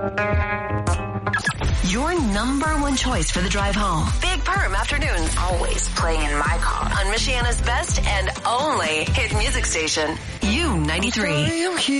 Your number one choice for the drive home. Big Perm Afternoons. Always playing in my car. On Michiana's best and only hit music station. U93.